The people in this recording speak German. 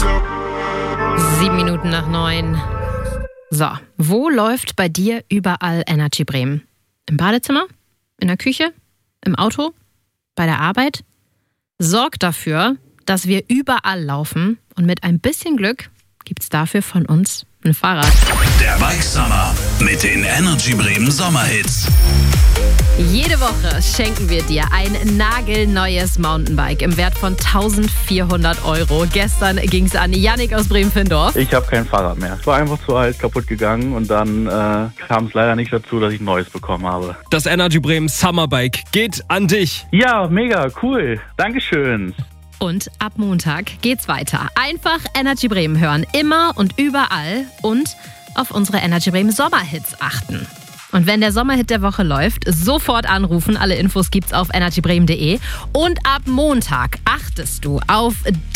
7:07. So, wo läuft bei dir überall Energy Bremen? Im Badezimmer? In der Küche? Im Auto? Bei der Arbeit? Sorg dafür, dass wir überall laufen und mit ein bisschen Glück gibt's dafür von uns ein Fahrrad. Der Bike Summer mit den Energy Bremen Sommerhits. Jede Woche schenken wir dir ein nagelneues Mountainbike im Wert von 1.400 €. Gestern ging es an Yannick aus Bremen-Findorf. Ich habe kein Fahrrad mehr. Es war einfach zu alt, kaputt gegangen und dann kam es leider nicht dazu, dass ich ein neues bekommen habe. Das Energy Bremen Summerbike geht an dich. Ja, mega, cool. Dankeschön. Und ab Montag geht's weiter. Einfach Energy Bremen hören, immer und überall und auf unsere Energy Bremen Sommerhits achten. Und wenn der Sommerhit der Woche läuft, sofort anrufen. Alle Infos gibt's auf energybremen.de. Und ab Montag achtest du auf